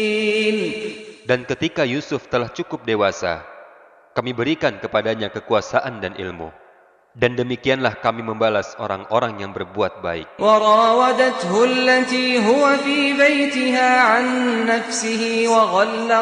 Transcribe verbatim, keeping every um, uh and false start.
Dan ketika Yusuf telah cukup dewasa, kami berikan kepadanya kekuasaan dan ilmu. Dan demikianlah kami membalas orang-orang yang berbuat baik. وراودته التي هو في بيتها عن نفسه وغلق